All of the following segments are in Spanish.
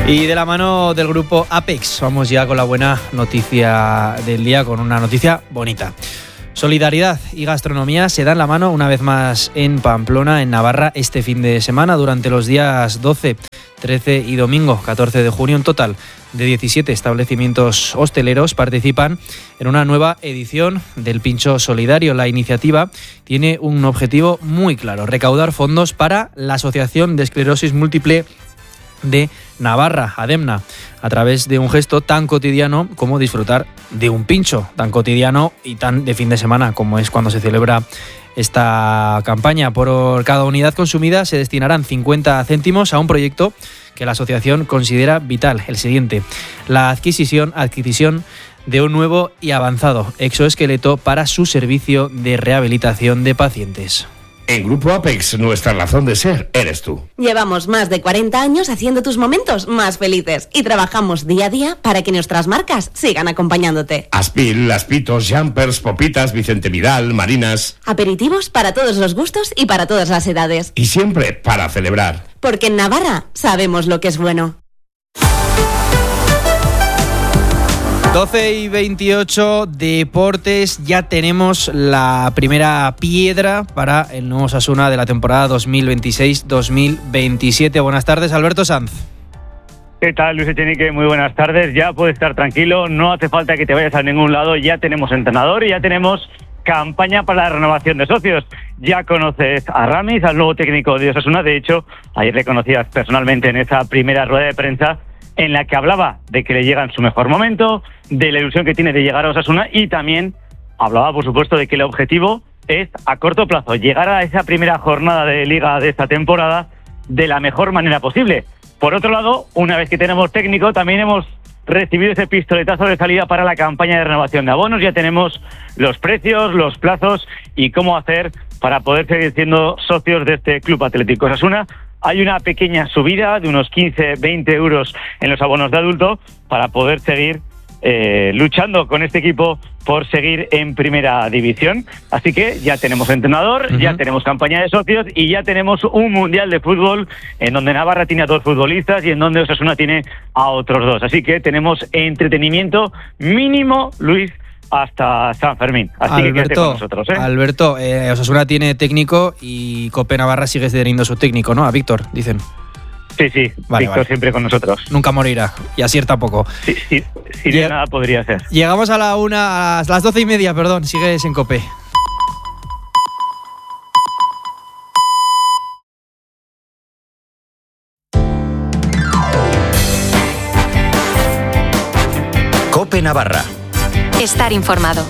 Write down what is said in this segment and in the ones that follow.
Y de la mano del grupo Apex, vamos ya con la buena noticia del día, con una noticia bonita. Solidaridad y gastronomía se dan la mano una vez más en Pamplona, en Navarra, este fin de semana, durante los días 12, 13 y domingo 14 de junio. En total de 17 establecimientos hosteleros participan en una nueva edición del Pincho Solidario. La iniciativa tiene un objetivo muy claro: recaudar fondos para la Asociación de Esclerosis Múltiple de Navarra, ADEMNA, a través de un gesto tan cotidiano como disfrutar de un pincho, tan cotidiano y tan de fin de semana como es cuando se celebra esta campaña. Por cada unidad consumida se destinarán 50 céntimos a un proyecto que la asociación considera vital, el siguiente: la adquisición de un nuevo y avanzado exoesqueleto para su servicio de rehabilitación de pacientes. En Grupo Apex, nuestra razón de ser eres tú. Llevamos más de 40 años haciendo tus momentos más felices y trabajamos día a día para que nuestras marcas sigan acompañándote. Aspil, Aspitos, Jumpers, Popitas, Vicente Vidal, Marinas. Aperitivos para todos los gustos y para todas las edades. Y siempre para celebrar. Porque en Navarra sabemos lo que es bueno. 12 y 28, deportes. Ya tenemos la primera piedra para el nuevo Osasuna de la temporada 2026-2027. Buenas tardes, Alberto Sanz. ¿Qué tal, Luis Echenique? Muy buenas tardes. Ya puedes estar tranquilo, no hace falta que te vayas a ningún lado. Ya tenemos entrenador y ya tenemos campaña para la renovación de socios. Ya conoces a Ramis, al nuevo técnico de Osasuna. De hecho, ayer le conocías personalmente en esa primera rueda de prensa en la que hablaba de que le llega en su mejor momento, de la ilusión que tiene de llegar a Osasuna, y también hablaba, por supuesto, de que el objetivo es, a corto plazo, llegar a esa primera jornada de Liga de esta temporada de la mejor manera posible. Por otro lado, una vez que tenemos técnico, también hemos recibido ese pistoletazo de salida para la campaña de renovación de abonos. Ya tenemos los precios, los plazos y cómo hacer para poder seguir siendo socios de este Club Atlético Osasuna. Hay una pequeña subida de unos 15-20 euros en los abonos de adulto para poder seguir luchando con este equipo por seguir en primera división. Así que ya tenemos entrenador, ya tenemos campaña de socios y ya tenemos un mundial de fútbol en donde Navarra tiene a 2 futbolistas y en donde Osasuna tiene a otros 2. Así que tenemos entretenimiento mínimo, Luis, hasta San Fermín. Así que quédate con nosotros, ¿eh? Alberto, Osasuna tiene técnico y Cope Navarra sigue teniendo su técnico, ¿no? A Víctor, dicen. Sí, vale, Víctor siempre con nosotros. Nunca morirá, y así tampoco. Sí, de nada podría ser. Llegamos a las 12:30, perdón, sigues en Cope. Cope Navarra. Estar informado.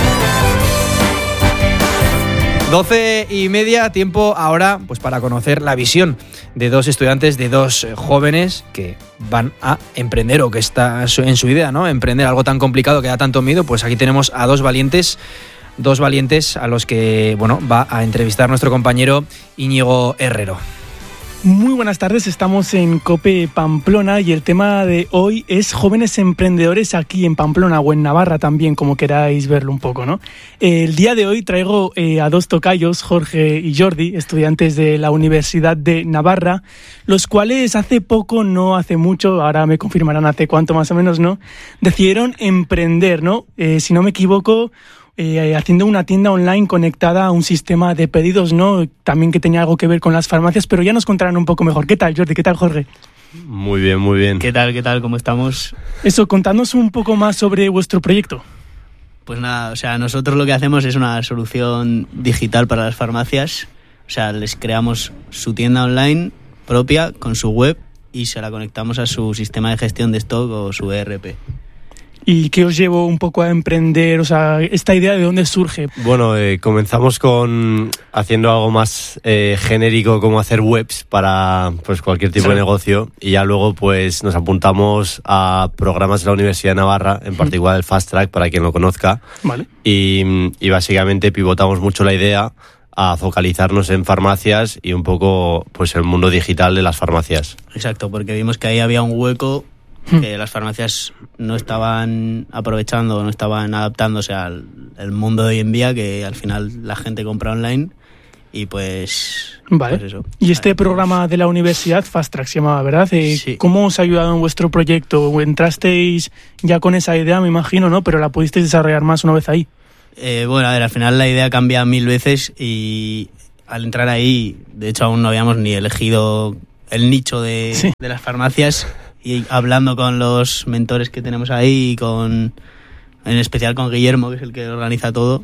12:30, tiempo ahora pues para conocer la visión de 2 estudiantes, de 2 jóvenes que van a emprender, o que está en su idea, ¿no? Emprender algo tan complicado que da tanto miedo. Pues aquí tenemos a dos valientes a los que, va a entrevistar nuestro compañero Íñigo Herrero. Muy buenas tardes, estamos en Cope Pamplona y el tema de hoy es jóvenes emprendedores aquí en Pamplona o en Navarra también, como queráis verlo un poco, ¿no? El día de hoy traigo a 2 tocayos, Jorge y Jordi, estudiantes de la Universidad de Navarra, los cuales hace poco, no hace mucho, ahora me confirmarán hace cuánto más o menos, ¿no? Decidieron emprender, ¿no? Si no me equivoco, haciendo una tienda online conectada a un sistema de pedidos, ¿no? También que tenía algo que ver con las farmacias, pero ya nos contarán un poco mejor. ¿Qué tal, Jordi? ¿Qué tal, Jorge? Muy bien, muy bien. ¿Qué tal? ¿Cómo estamos? Eso, contadnos un poco más sobre vuestro proyecto. Pues nada, nosotros lo que hacemos es una solución digital para las farmacias. Les creamos su tienda online propia con su web y se la conectamos a su sistema de gestión de stock o su ERP. ¿Y qué os llevó un poco a emprender? ¿Esta idea de dónde surge? Bueno, comenzamos haciendo algo más genérico, como hacer webs para cualquier tipo de negocio, y ya luego nos apuntamos a programas de la Universidad de Navarra, en particular el Fast Track, para quien lo conozca. Vale. Y básicamente pivotamos mucho la idea a focalizarnos en farmacias y un poco el mundo digital de las farmacias. Exacto, porque vimos que ahí había un hueco que las farmacias no estaban aprovechando, no estaban adaptándose al mundo de hoy en día, que al final la gente compra online, y pues... Vale. Pues eso. Y este programa de la universidad, Fast Track se llamaba, ¿verdad? Sí. ¿Cómo os ha ayudado en vuestro proyecto? ¿Entrasteis ya con esa idea, me imagino, no? Pero la pudisteis desarrollar más una vez ahí. Bueno, a ver, al final la idea cambia 1000 veces y al entrar ahí, de hecho aún no habíamos ni elegido el nicho de las farmacias, y hablando con los mentores que tenemos ahí, en especial con Guillermo, que es el que organiza todo,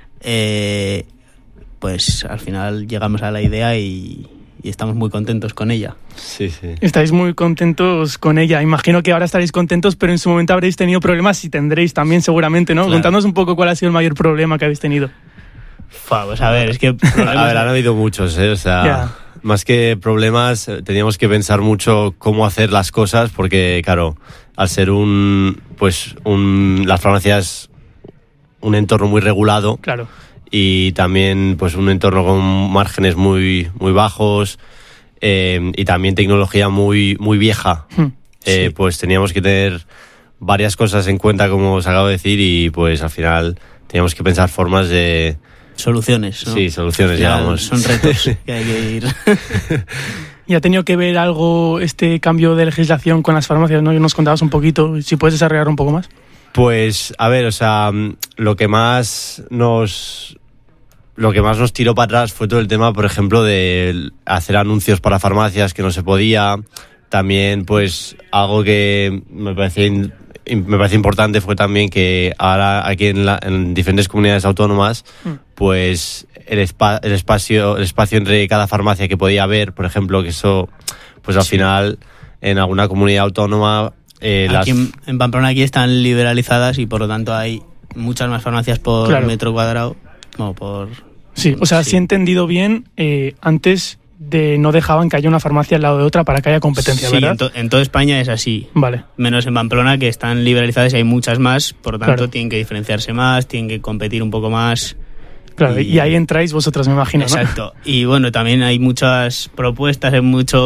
pues al final llegamos a la idea y estamos muy contentos con ella. Sí. Estáis muy contentos con ella. Imagino que ahora estaréis contentos, pero en su momento habréis tenido problemas y tendréis también seguramente, ¿no? Claro. Contadnos un poco cuál ha sido el mayor problema que habéis tenido. Pues a ver, es que... A ver, han habido muchos, o sea, más que problemas, teníamos que pensar mucho cómo hacer las cosas, porque claro, al ser las farmacias, un entorno muy regulado, claro, y también pues un entorno con márgenes muy bajos, y también tecnología muy vieja, pues teníamos que tener varias cosas en cuenta, como os acabo de decir, y pues al final teníamos que pensar formas de... Soluciones, ¿no? Sí, soluciones, digamos. Son retos que hay que ir. ¿Y ha tenido que ver algo este cambio de legislación con las farmacias, no? Y nos contabas un poquito, si puedes desarrollar un poco más. Pues, a ver, o sea, lo que más nos tiró para atrás fue todo el tema, por ejemplo, de hacer anuncios para farmacias que no se podía. También, pues, algo que me parece importante fue también que ahora aquí en diferentes comunidades autónomas, pues el espacio entre cada farmacia que podía haber, por ejemplo, que eso, pues al final en alguna comunidad autónoma... aquí en Pamplona aquí están liberalizadas y por lo tanto hay muchas más farmacias por metro cuadrado como por... Sí, o sea, si he entendido bien, antes no dejaban que haya una farmacia al lado de otra para que haya competencia, sí, ¿verdad? En toda España es así. Vale. Menos en Pamplona, que están liberalizadas y hay muchas más, por lo tanto tienen que diferenciarse más, tienen que competir un poco más. Claro, y ahí entráis vosotros, me imagino, ¿no? Exacto. Y bueno, también hay muchas propuestas, hay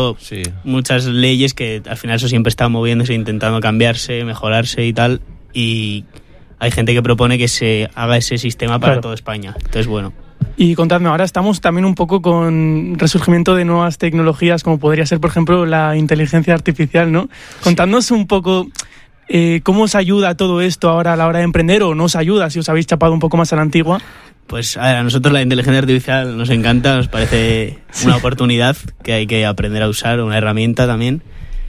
muchas leyes que al final eso siempre está moviéndose, intentando cambiarse, mejorarse y tal. Y hay gente que propone que se haga ese sistema para toda España. Entonces, bueno. Y contadme, ahora estamos también un poco con resurgimiento de nuevas tecnologías, como podría ser, por ejemplo, la inteligencia artificial, ¿no? Contadnos un poco cómo os ayuda todo esto ahora a la hora de emprender, o no os ayuda si os habéis chapado un poco más a la antigua. Pues a nosotros la inteligencia artificial nos encanta, nos parece una oportunidad que hay que aprender a usar, una herramienta también,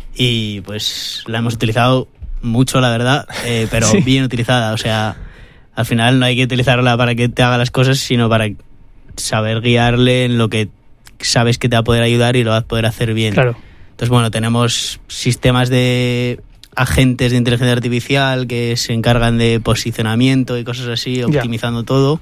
y pues la hemos utilizado mucho, la verdad, pero bien utilizada. O sea, al final no hay que utilizarla para que te haga las cosas, sino para saber guiarle en lo que sabes que te va a poder ayudar y lo vas a poder hacer bien. Claro. Entonces, bueno, tenemos sistemas de agentes de inteligencia artificial que se encargan de posicionamiento y cosas así, optimizando todo.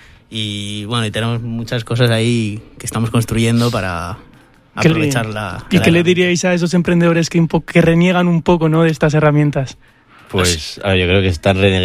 Y bueno, y tenemos muchas cosas ahí que estamos construyendo para aprovecharla. ¿Y qué le diríais a esos emprendedores que reniegan un poco, ¿no, de estas herramientas? Pues a ver, yo creo que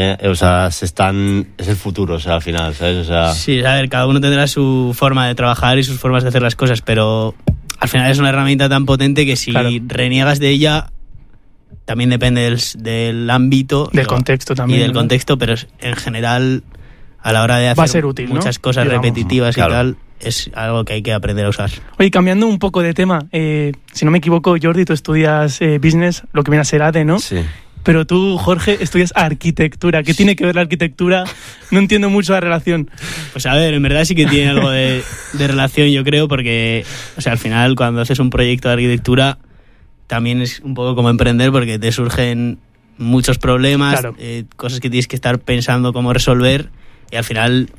es el futuro, o sea, al final, ¿sabes? O sea... Sí, a ver, cada uno tendrá su forma de trabajar y sus formas de hacer las cosas, pero al final es una herramienta tan potente que si reniegas de ella, también depende del ámbito. Del contexto también. Y del contexto, pero en general, a la hora de hacer va a ser útil, muchas cosas repetitivas y tal, es algo que hay que aprender a usar. Oye, cambiando un poco de tema, si no me equivoco, Jordi, tú estudias business, lo que viene a ser ADE, ¿no? Sí. Pero tú, Jorge, estudias arquitectura. ¿Qué tiene que ver la arquitectura? No entiendo mucho la relación. Pues a ver, en verdad sí que tiene algo de relación, yo creo, porque, o sea, al final cuando haces un proyecto de arquitectura también es un poco como emprender, porque te surgen muchos problemas, cosas que tienes que estar pensando cómo resolver, y al final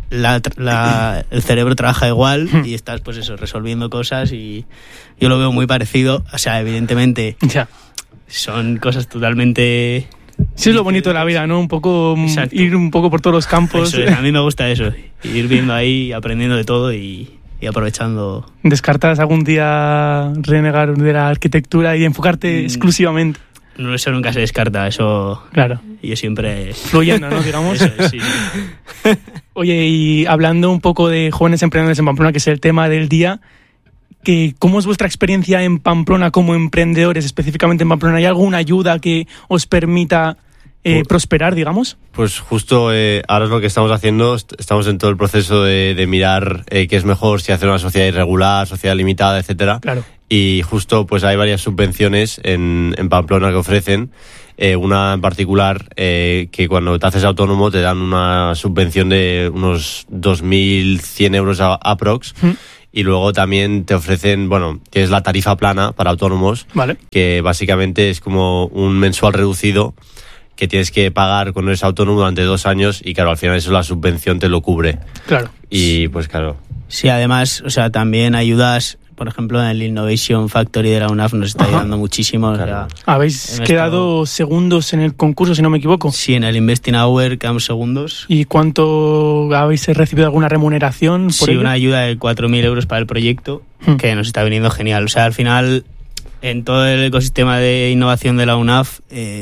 el cerebro trabaja igual y estás, pues eso, resolviendo cosas, y yo lo veo muy parecido. O sea, evidentemente... Son cosas totalmente... Sí, es lo bonito de la vida, ¿no? Un poco ir un poco por todos los campos. Eso, a mí me gusta eso, ir viendo ahí, aprendiendo de todo y aprovechando. ¿Descartas algún día renegar de la arquitectura y enfocarte exclusivamente? No, eso nunca se descarta, eso... Claro. Yo siempre... Fluyendo, ¿no? Digamos. Eso, sí. Oye, y hablando un poco de jóvenes emprendedores en Pamplona, que es el tema del día... ¿Cómo es vuestra experiencia en Pamplona como emprendedores, específicamente en Pamplona? ¿Hay alguna ayuda que os permita prosperar, digamos? Pues justo ahora es lo que estamos haciendo. Estamos en todo el proceso de mirar qué es mejor, si hacer una sociedad irregular, sociedad limitada, etcétera. Claro. Y justo pues hay varias subvenciones en Pamplona que ofrecen. Una en particular que cuando te haces autónomo te dan una subvención de unos 2.100 euros aprox. Y luego también te ofrecen, que es la tarifa plana para autónomos, vale, que básicamente es como un mensual reducido que tienes que pagar cuando eres autónomo durante 2 años y claro, al final eso la subvención te lo cubre. Claro. Y pues claro. Sí, además, o sea, también ayudas, por ejemplo, en el Innovation Factory de la UNAF nos está ayudando muchísimo. Claro. O sea, habéis quedado segundos en el concurso, si no me equivoco. Sí, en el Investing Hour quedamos segundos. ¿Y cuánto habéis recibido alguna remuneración por Sí, ello? una ayuda de 4.000 euros para el proyecto, que nos está viniendo genial. O sea, al final, en todo el ecosistema de innovación de la UNAF,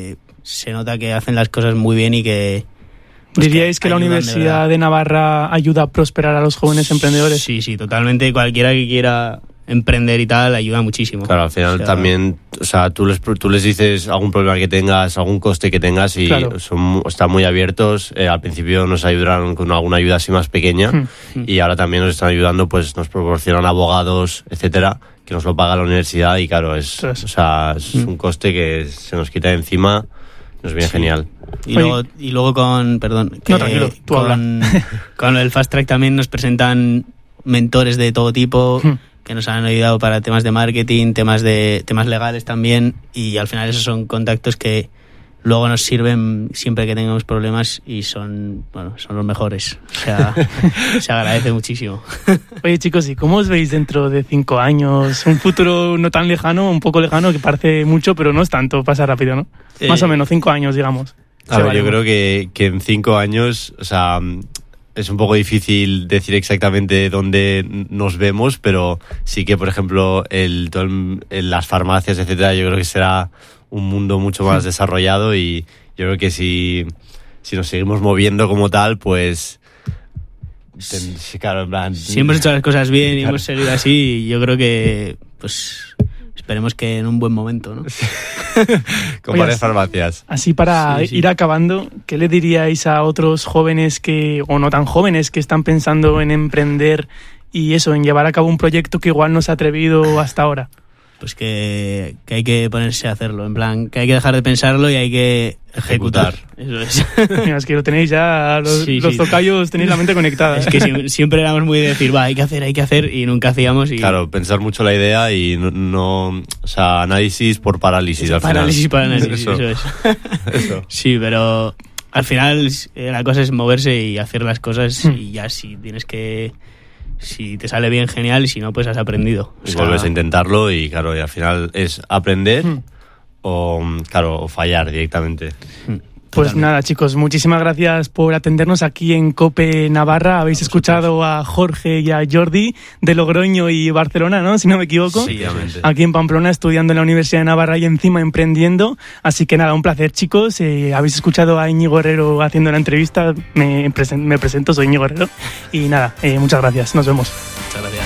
se nota que hacen las cosas muy bien y que... ¿Diríais que la Universidad de Navarra ayuda a prosperar a los jóvenes emprendedores? Sí, totalmente. Cualquiera que quiera emprender y tal ayuda muchísimo. Claro, al final también, o sea, tú les dices algún problema que tengas, algún coste que tengas y claro, están muy abiertos. Al principio nos ayudaron con alguna ayuda así más pequeña y ahora también nos están ayudando, pues nos proporcionan abogados, etcétera, que nos lo paga la universidad y claro, es un coste que se nos quita de encima, nos viene genial. Y luego con, perdón, no, tranquilo, tú con el Fast Track también nos presentan mentores de todo tipo que nos han ayudado para temas de marketing, temas legales también, y al final esos son contactos que luego nos sirven siempre que tengamos problemas y son los mejores. O sea, se agradece muchísimo. Oye, chicos, ¿y cómo os veis dentro de 5 años? Un futuro no tan lejano, un poco lejano, que parece mucho, pero no es tanto, pasa rápido, ¿no? Más o menos, 5 años, digamos. A ver, yo creo que en 5 años, o sea, es un poco difícil decir exactamente dónde nos vemos, pero sí que, por ejemplo, en las farmacias, etcétera, yo creo que será un mundo mucho más desarrollado y yo creo que si nos seguimos moviendo como tal, pues... claro, en plan... Si hemos hecho las cosas bien y hemos seguido así, yo creo que, pues... Esperemos que en un buen momento, ¿no? Con varias farmacias. Así para ir acabando, ¿qué le diríais a otros jóvenes o no tan jóvenes que están pensando en emprender y en llevar a cabo un proyecto que igual no se ha atrevido hasta ahora? Pues que hay que ponerse a hacerlo, en plan, que hay que dejar de pensarlo y hay que ejecutar. Eso es. Mira, es que lo tenéis ya, los tocayos tenéis la mente conectada. Es que siempre éramos muy de decir, hay que hacer, y nunca hacíamos. Claro, pensar mucho la idea y no o sea, análisis por parálisis al parálisis final. Para análisis, eso es. Eso. Sí, pero al final la cosa es moverse y hacer las cosas y ya si te sale bien, genial, y si no, pues has aprendido. Y vuelves a intentarlo y claro, y al final es aprender o fallar directamente. Pues nada, chicos, muchísimas gracias por atendernos aquí en COPE Navarra. Habéis escuchado a Jorge y a Jordi de Logroño y Barcelona, ¿no? Si no me equivoco. Sí, obviamente. Aquí en Pamplona, estudiando en la Universidad de Navarra y encima emprendiendo. Así que nada, un placer, chicos. Habéis escuchado a Íñigo Herrero haciendo la entrevista. Me presento, soy Íñigo Herrero. Y nada, muchas gracias. Nos vemos. Muchas gracias.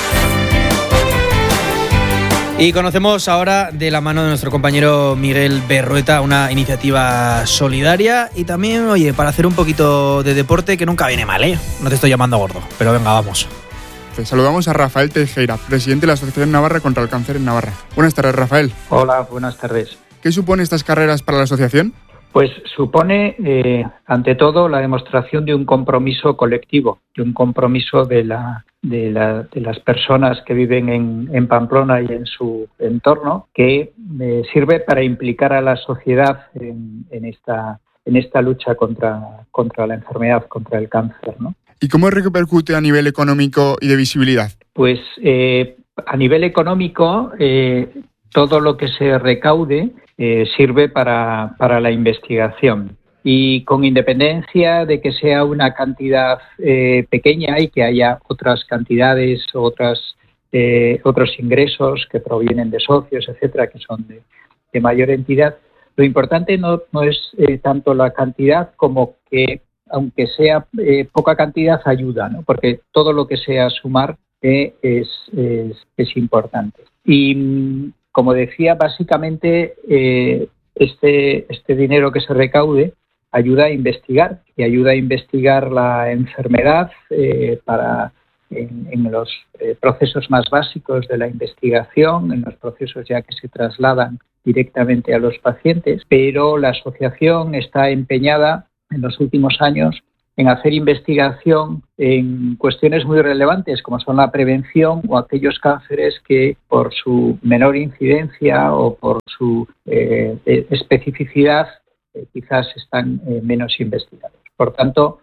Y conocemos ahora de la mano de nuestro compañero Miguel Berrueta una iniciativa solidaria y también, oye, para hacer un poquito de deporte que nunca viene mal, ¿eh? No te estoy llamando gordo, pero venga, vamos. Saludamos a Rafael Teijeira, presidente de la Asociación Navarra contra el Cáncer en Navarra. Buenas tardes, Rafael. Hola, buenas tardes. ¿Qué supone estas carreras para la asociación? Pues supone, ante todo, la demostración de un compromiso colectivo, de un compromiso de las personas que viven en Pamplona y en su entorno, que sirve para implicar a la sociedad en esta lucha contra la enfermedad, contra el cáncer, ¿no? ¿Y cómo repercute a nivel económico y de visibilidad? Pues a nivel económico, todo lo que se recaude sirve para la investigación. Y con independencia de que sea una cantidad pequeña y que haya otras cantidades, otros ingresos que provienen de socios, etcétera, que son de mayor entidad, lo importante no es tanto la cantidad como que, aunque sea poca cantidad, ayuda, ¿no? Porque todo lo que sea sumar es importante. Y como decía, básicamente este dinero que se recaude ayuda a investigar la enfermedad en los procesos más básicos de la investigación, en los procesos ya que se trasladan directamente a los pacientes, pero la asociación está empeñada en los últimos años en hacer investigación en cuestiones muy relevantes como son la prevención o aquellos cánceres que por su menor incidencia o por su especificidad quizás están menos investigados. Por tanto,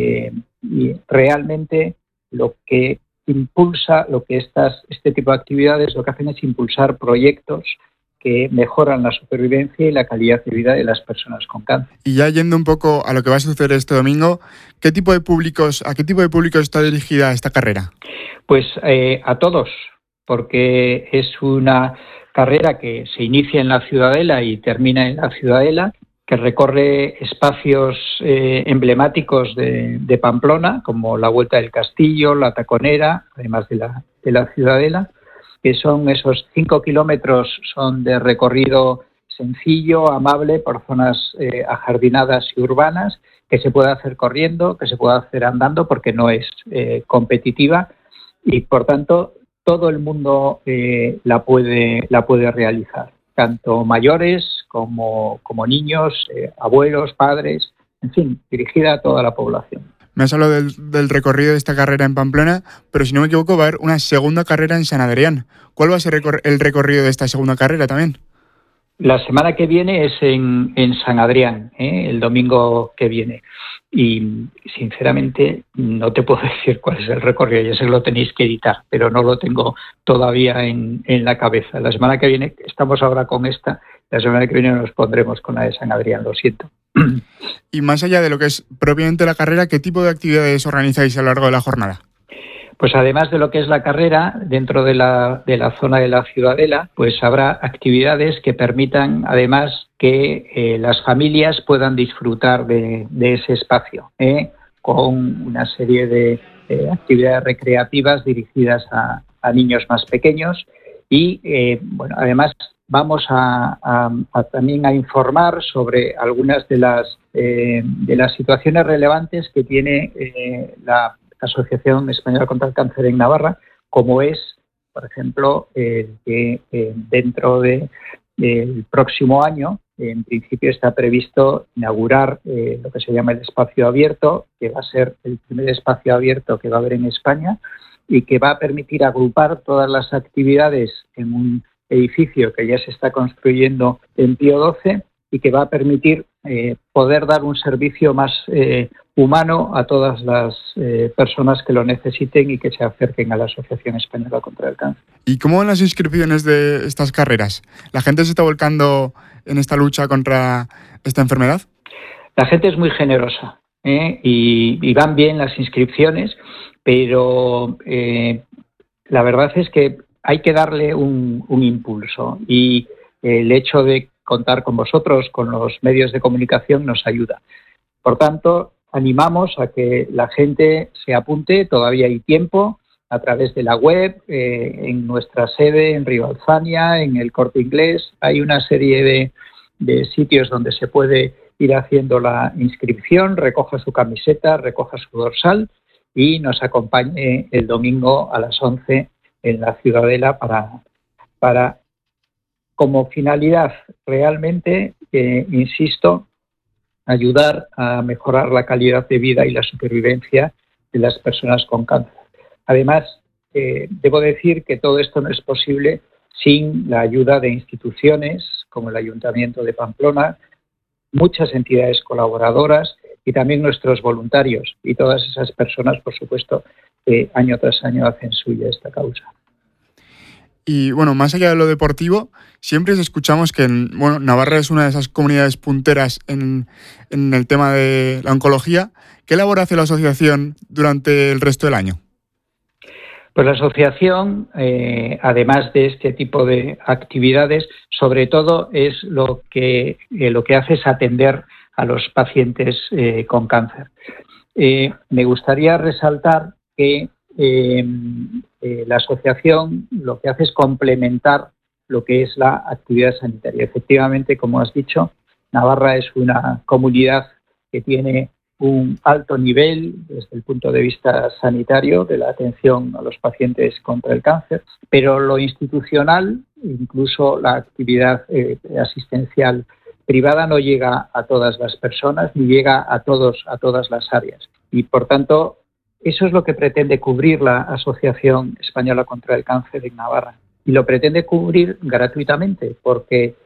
realmente lo que impulsa, este tipo de actividades lo que hacen es impulsar proyectos que mejoran la supervivencia y la calidad de vida de las personas con cáncer. Y ya yendo un poco a lo que va a suceder este domingo, ¿a qué tipo de públicos está dirigida esta carrera? Pues a todos, porque es una carrera que se inicia en la Ciudadela y termina en la Ciudadela, que recorre espacios emblemáticos de Pamplona, como la Vuelta del Castillo, la Taconera, además de la Ciudadela, que son esos 5 kilómetros, son de recorrido sencillo, amable, por zonas ajardinadas y urbanas, que se puede hacer corriendo, que se puede hacer andando, porque no es competitiva y, por tanto, todo el mundo la puede realizar, tanto mayores como niños, abuelos, padres, en fin, dirigida a toda la población. Me has hablado del recorrido de esta carrera en Pamplona, pero si no me equivoco va a haber una segunda carrera en San Adrián. ¿Cuál va a ser el recorrido de esta segunda carrera también? La semana que viene es en San Adrián, el domingo que viene. Y sinceramente no te puedo decir cuál es el recorrido, ya sé que lo tenéis que editar, pero no lo tengo todavía en la cabeza. La semana que viene, estamos ahora con esta, la semana que viene nos pondremos con la de San Adrián, lo siento. Y más allá de lo que es propiamente la carrera, ¿qué tipo de actividades organizáis a lo largo de la jornada? Pues además de lo que es la carrera, dentro de la zona de la Ciudadela, pues habrá actividades que permitan además que las familias puedan disfrutar de ese espacio, con una serie de actividades recreativas dirigidas a niños más pequeños y, además vamos también a informar sobre algunas de las situaciones relevantes que tiene la Asociación Española contra el Cáncer en Navarra, como es, por ejemplo, que dentro del próximo año, en principio está previsto inaugurar lo que se llama el espacio abierto, que va a ser el primer espacio abierto que va a haber en España y que va a permitir agrupar todas las actividades en un edificio que ya se está construyendo en Pío XII y que va a permitir poder dar un servicio más humano a todas las personas que lo necesiten y que se acerquen a la Asociación Española contra el Cáncer. ¿Y cómo van las inscripciones de estas carreras? ¿La gente se está volcando en esta lucha contra esta enfermedad? La gente es muy generosa y van bien las inscripciones, pero la verdad es que hay que darle un impulso y el hecho de contar con vosotros, con los medios de comunicación, nos ayuda. Por tanto, animamos a que la gente se apunte, todavía hay tiempo, a través de la web, en nuestra sede en Río Alfania, en el Corte Inglés. Hay una serie de sitios donde se puede ir haciendo la inscripción, recoja su camiseta, recoja su dorsal y nos acompañe el domingo a las 11 en la Ciudadela para como finalidad realmente, insisto, ayudar a mejorar la calidad de vida y la supervivencia de las personas con cáncer. Además, debo decir que todo esto no es posible sin la ayuda de instituciones como el Ayuntamiento de Pamplona, muchas entidades colaboradoras y también nuestros voluntarios y todas esas personas, por supuesto, que año tras año hacen suya esta causa. Y bueno, más allá de lo deportivo, siempre escuchamos que Navarra es una de esas comunidades punteras en el tema de la oncología. ¿Qué labor hace la asociación durante el resto del año? Pues la asociación, además de este tipo de actividades, sobre todo es lo que hace es atender a los pacientes con cáncer. Me gustaría resaltar que la asociación lo que hace es complementar lo que es la actividad sanitaria. Efectivamente, como has dicho, Navarra es una comunidad que tiene un alto nivel desde el punto de vista sanitario de la atención a los pacientes contra el cáncer, pero lo institucional, incluso la actividad asistencial privada, no llega a todas las personas ni llega a todas las áreas. Y por tanto, eso es lo que pretende cubrir la Asociación Española contra el Cáncer en Navarra. Y lo pretende cubrir gratuitamente, porque